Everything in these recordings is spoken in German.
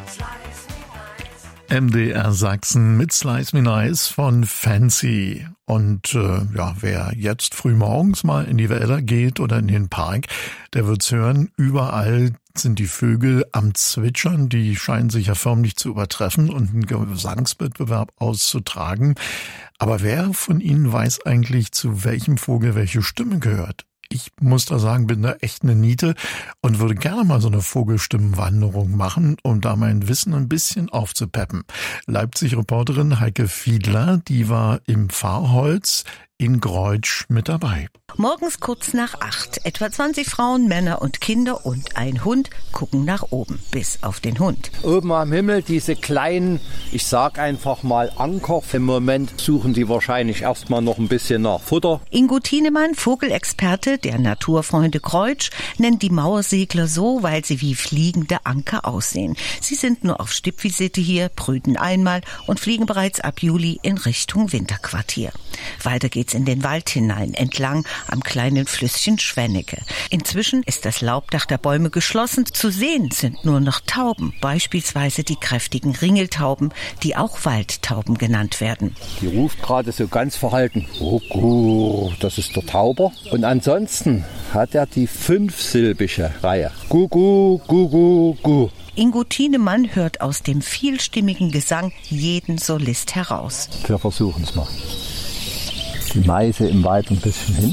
MDR Sachsen mit Slice Me Nice von Fancy. Und wer jetzt früh morgens mal in die Wälder geht oder in den Park, der wird's hören, überall sind die Vögel am Zwitschern, die scheinen sich ja förmlich zu übertreffen und einen Gesangswettbewerb auszutragen. Aber wer von Ihnen weiß eigentlich, zu welchem Vogel welche Stimme gehört? Ich muss da sagen, bin da echt eine Niete und würde gerne mal so eine Vogelstimmenwanderung machen, um da mein Wissen ein bisschen aufzupeppen. Leipzig-Reporterin Heike Fiedler, die war im Pfarrholz in Greutsch mit dabei. Morgens kurz nach 8. Etwa 20 Frauen, Männer und Kinder und ein Hund gucken nach oben, bis auf den Hund. Oben am Himmel diese kleinen, ich sag einfach mal Anker. Im Moment suchen die wahrscheinlich erstmal noch ein bisschen nach Futter. Ingo Thienemann, Vogelexperte der Naturfreunde Greutsch, nennt die Mauersegler so, weil sie wie fliegende Anker aussehen. Sie sind nur auf Stippvisite hier, brüten einmal und fliegen bereits ab Juli in Richtung Winterquartier. Weiter geht's in den Wald hinein, entlang am kleinen Flüsschen Schwennecke. Inzwischen ist das Laubdach der Bäume geschlossen. Zu sehen sind nur noch Tauben, beispielsweise die kräftigen Ringeltauben, die auch Waldtauben genannt werden. Die ruft gerade so ganz verhalten, Kuckuck, das ist der Tauber. Und ansonsten hat er die 5-silbige Reihe. Kuckuck, Kuckuck, Kuckuck. Ingo Thienemann hört aus dem vielstimmigen Gesang jeden Solist heraus. Wir versuchen es mal. Die Meise im Wald ein bisschen hin.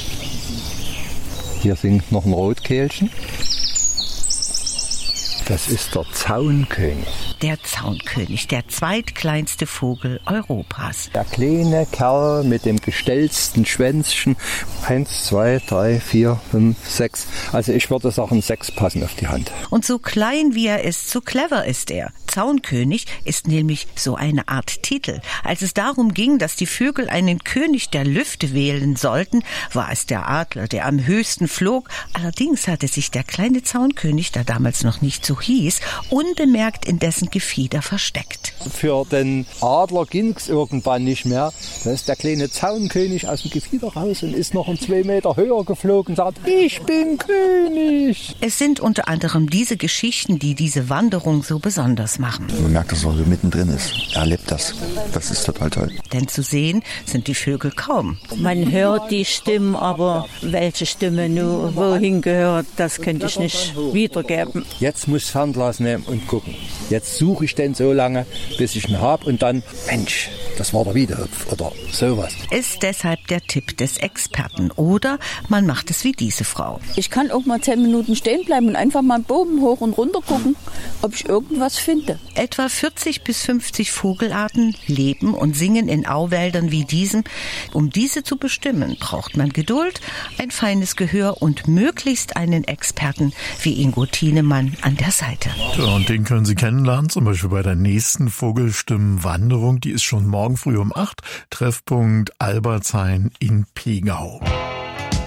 Hier singt noch ein Rotkehlchen. Das ist der Zaunkönig. Der Zaunkönig, der zweitkleinste Vogel Europas. Der kleine Kerl mit dem gestelzten Schwänzchen. 1, 2, 3, 4, 5, 6. Also ich würde sagen, 6 passen auf die Hand. Und so klein wie er ist, so clever ist er. Zaunkönig ist nämlich so eine Art Titel. Als es darum ging, dass die Vögel einen König der Lüfte wählen sollten, war es der Adler, der am höchsten flog. Allerdings hatte sich der kleine Zaunkönig, der damals noch nicht so hieß, unbemerkt in dessen Gefieder versteckt. Für den Adler ging es irgendwann nicht mehr. Da ist der kleine Zaunkönig aus dem Gefieder raus und ist noch 2 Meter höher geflogen und sagt, ich bin König. Es sind unter anderem diese Geschichten, die diese Wanderung so besonders machen. Man merkt, dass er so mittendrin ist. Er erlebt das. Das ist total toll. Denn zu sehen sind die Vögel kaum. Man hört die Stimmen, aber welche Stimme nur wohin gehört, das könnte ich nicht wiedergeben. Jetzt muss ich Fernglas nehmen und gucken. Jetzt suche ich den so lange, bis ich ihn habe und dann, Mensch, das war der Wiedehopf oder sowas. Ist deshalb der Tipp des Experten. Oder man macht es wie diese Frau. Ich kann auch mal 10 Minuten stehen bleiben und einfach mal Boden hoch und runter gucken, ob ich irgendwas finde. Etwa 40 bis 50 Vogelarten leben und singen in Auwäldern wie diesem. Um diese zu bestimmen, braucht man Geduld, ein feines Gehör und möglichst einen Experten wie Ingo Thienemann an der Seite. Ja, und den können Sie kennenlernen, zum Beispiel bei der nächsten Vogelstimmenwanderung. Die ist schon morgen früh um 8. Treffpunkt Albertshain in Pegau.